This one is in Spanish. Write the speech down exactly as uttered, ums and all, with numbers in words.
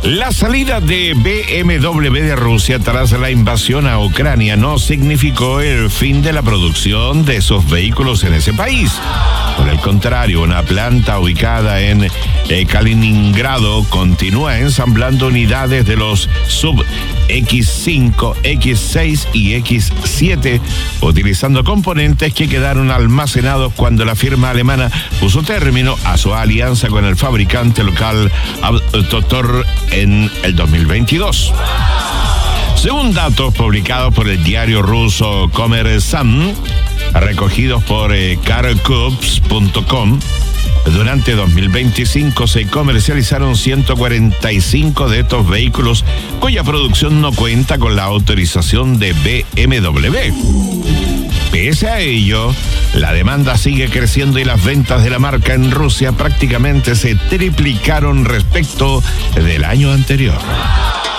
La salida de B M W de Rusia tras la invasión a Ucrania no significó el fin de la producción de esos vehículos en ese país. Por el contrario, una planta ubicada en eh, Kaliningrado continúa ensamblando unidades de los sub equis cinco, equis seis y equis siete, utilizando componentes que quedaron almacenados cuando la firma alemana puso término a su alianza con el fabricante local Autotor en el dos mil veintidós. Según datos publicados por el diario ruso Kommersant, recogidos por eh, carcups punto com, durante dos mil veinticinco se comercializaron ciento cuarenta y cinco de estos vehículos cuya producción no cuenta con la autorización de B M W. Pese a ello, la demanda sigue creciendo y las ventas de la marca en Rusia prácticamente se triplicaron respecto del año anterior.